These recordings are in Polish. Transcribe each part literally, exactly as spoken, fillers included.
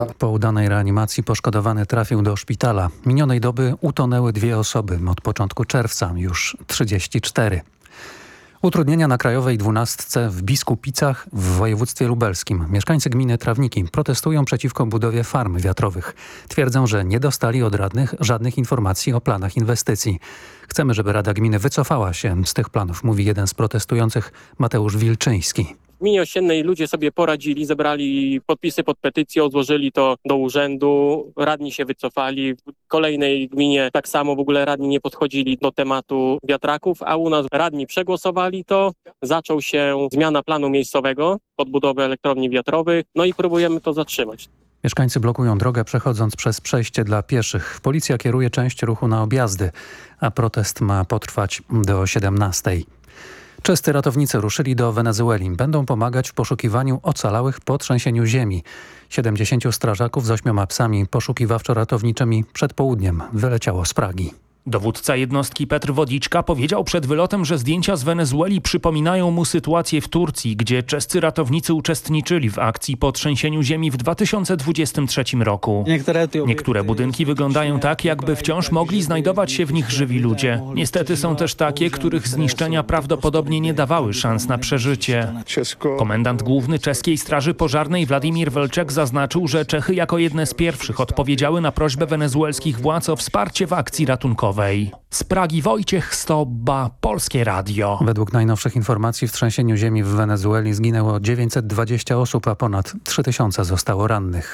Po udanej reanimacji poszkodowany trafił do szpitala. Minionej doby utonęły dwie osoby. Od początku czerwca już trzydzieści cztery. Utrudnienia na Krajowej dwunastce w Biskupicach w województwie lubelskim. Mieszkańcy gminy Trawniki protestują przeciwko budowie farm wiatrowych. Twierdzą, że nie dostali od radnych żadnych informacji o planach inwestycji. Chcemy, żeby Rada Gminy wycofała się z tych planów, mówi jeden z protestujących, Mateusz Wilczyński. W gminie Osiennej ludzie sobie poradzili, zebrali podpisy pod petycją, złożyli to do urzędu, radni się wycofali. W kolejnej gminie tak samo w ogóle radni nie podchodzili do tematu wiatraków, a u nas radni przegłosowali to. Zaczął się zmiana planu miejscowego pod budowę elektrowni wiatrowych, no i próbujemy to zatrzymać. Mieszkańcy blokują drogę, przechodząc przez przejście dla pieszych. Policja kieruje część ruchu na objazdy, a protest ma potrwać do siedemnastej. Czescy ratownicy ruszyli do Wenezueli. Będą pomagać w poszukiwaniu ocalałych po trzęsieniu ziemi. siedemdziesięciu strażaków z ośmioma psami poszukiwawczo-ratowniczymi przed południem wyleciało z Pragi. Dowódca jednostki Petr Wodiczka powiedział przed wylotem, że zdjęcia z Wenezueli przypominają mu sytuację w Turcji, gdzie czescy ratownicy uczestniczyli w akcji po trzęsieniu ziemi w dwa tysiące dwudziestym trzecim roku. Niektóre budynki wyglądają tak, jakby wciąż mogli znajdować się w nich żywi ludzie. Niestety są też takie, których zniszczenia prawdopodobnie nie dawały szans na przeżycie. Komendant główny czeskiej Straży Pożarnej Władimir Welczek zaznaczył, że Czechy jako jedne z pierwszych odpowiedziały na prośbę wenezuelskich władz o wsparcie w akcji ratunkowej. Z Pragi Wojciech Stobba, Polskie Radio. Według najnowszych informacji w trzęsieniu ziemi w Wenezueli zginęło dziewięćset dwadzieścia osób, a ponad trzy tysiące zostało rannych.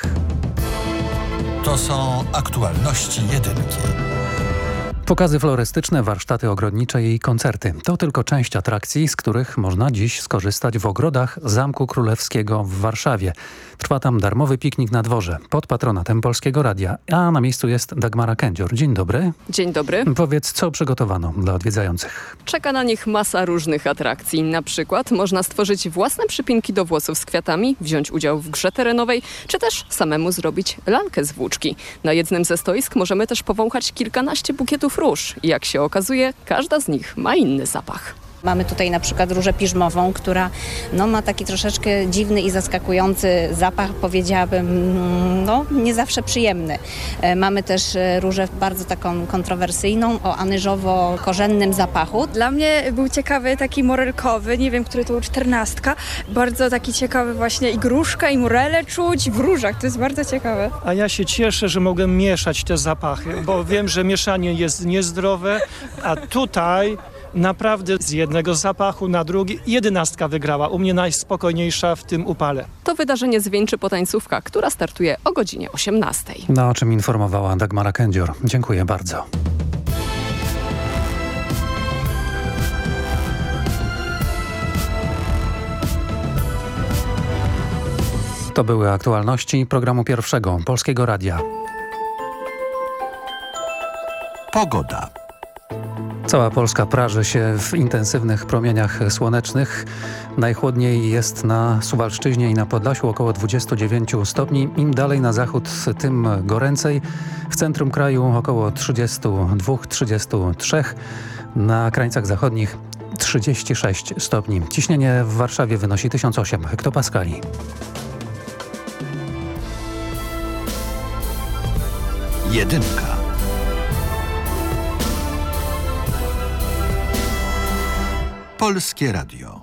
To są aktualności jedynki. Pokazy florystyczne, warsztaty ogrodnicze i koncerty. To tylko część atrakcji, z których można dziś skorzystać w ogrodach Zamku Królewskiego w Warszawie. Trwa tam darmowy piknik na dworze pod patronatem Polskiego Radia. A na miejscu jest Dagmara Kędzior. Dzień dobry. Dzień dobry. Powiedz, co przygotowano dla odwiedzających? Czeka na nich masa różnych atrakcji. Na przykład można stworzyć własne przypinki do włosów z kwiatami, wziąć udział w grze terenowej, czy też samemu zrobić lalkę z włóczki. Na jednym ze stoisk możemy też powąchać kilkanaście bukietów róż. I jak się okazuje, każda z nich ma inny zapach. Mamy tutaj na przykład różę piżmową, która no, ma taki troszeczkę dziwny i zaskakujący zapach, powiedziałabym, no nie zawsze przyjemny. Mamy też różę bardzo taką kontrowersyjną o anyżowo-korzennym zapachu. Dla mnie był ciekawy taki morelkowy, nie wiem, który to był, czternastka. Bardzo taki ciekawy właśnie i gruszka, i morele czuć w różach, to jest bardzo ciekawe. A ja się cieszę, że mogę mieszać te zapachy, bo wiem, że mieszanie jest niezdrowe, a tutaj naprawdę z jednego zapachu na drugi jedenastka wygrała. U mnie najspokojniejsza w tym upale. To wydarzenie zwieńczy potańcówka, która startuje o godzinie osiemnastej. No, o czym informowała Dagmara Kędzior. Dziękuję bardzo. To były aktualności programu pierwszego Polskiego Radia. Pogoda. Cała Polska praży się w intensywnych promieniach słonecznych. Najchłodniej jest na Suwalszczyźnie i na Podlasiu, około dwadzieścia dziewięć stopni. Im dalej na zachód, tym goręcej. W centrum kraju około trzydzieści dwa trzydzieści trzy. Na krańcach zachodnich trzydzieści sześć stopni. Ciśnienie w Warszawie wynosi tysiąc osiem hektopaskali. Jedynka. Polskie Radio.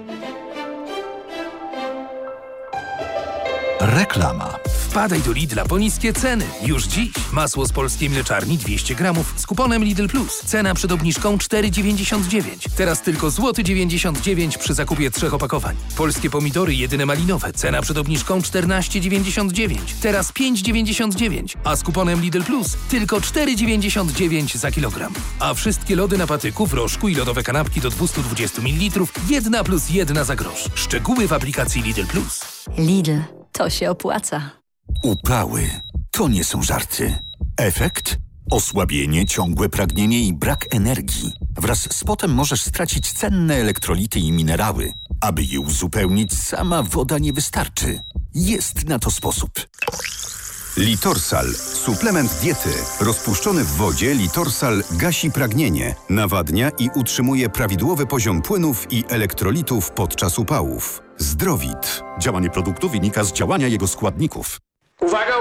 Reklama. Wpadaj do Lidla po niskie ceny. Już dziś. Masło z polskiej mleczarni dwieście gramów z kuponem Lidl Plus. Cena przed obniżką cztery dziewięćdziesiąt dziewięć. Teraz tylko złoty dziewięćdziesiąt dziewięć przy zakupie trzech opakowań. Polskie pomidory jedyne malinowe. Cena przed obniżką czternaście dziewięćdziesiąt dziewięć. Teraz pięć dziewięćdziesiąt dziewięć. A z kuponem Lidl Plus tylko cztery dziewięćdziesiąt dziewięć za kilogram. A wszystkie lody na patyku, w rożku i lodowe kanapki do dwieście dwadzieścia mililitrów jedna plus jedna za grosz. Szczegóły w aplikacji Lidl Plus. Lidl. To się opłaca. Upały. To nie są żarty. Efekt? Osłabienie, ciągłe pragnienie i brak energii. Wraz z potem możesz stracić cenne elektrolity i minerały. Aby je uzupełnić, sama woda nie wystarczy. Jest na to sposób. Litorsal. Suplement diety. Rozpuszczony w wodzie Litorsal gasi pragnienie, nawadnia i utrzymuje prawidłowy poziom płynów i elektrolitów podczas upałów. Zdrowit. Działanie produktu wynika z działania jego składników. Uwaga!